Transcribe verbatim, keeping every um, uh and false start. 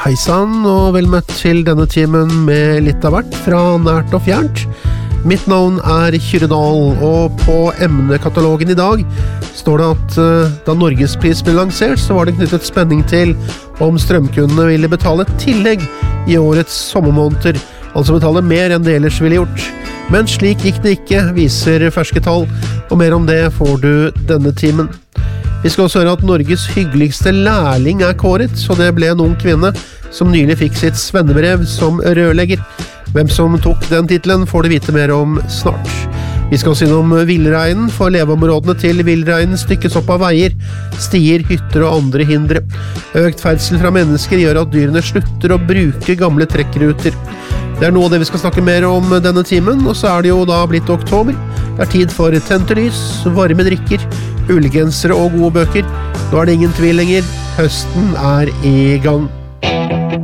Hei sann, og vel møtt til denne timen med litt av hvert fra nært og fjernt. Mitt navn er Kyrre Dahl, og på emnekatalogen i dag står det at uh, da Norgespris ble lansert, så var det knyttet spenning til om strømkundene ville betale tillegg i årets sommermåneder, altså betale mer enn det ellers ville gjort. Men slik gikk det ikke, viser ferske tall, og mer om det får du denne timen. Vi skal også høre at Norges hyggeligste lærling er kåret, så det ble en ung kvinne som nylig fikk sitt svennebrev som rørlegger. Hvem som tok den titlen får du vite mer om snart. Vi skal også innom villreinen, for leveområdene til villreinen stykkes opp av veier, stier, hytter og andre hindre. Økt ferdsel fra mennesker gjør at dyrene slutter å bruke gamle trekkruter. Det er noe av det vi skal snakke mer om denne timen, og så er det jo da blitt oktober. Det er tid for tente lys, varme drikker, ulegensere og gode bøker. Nå er det ingen tvil lenger, høsten er i gang.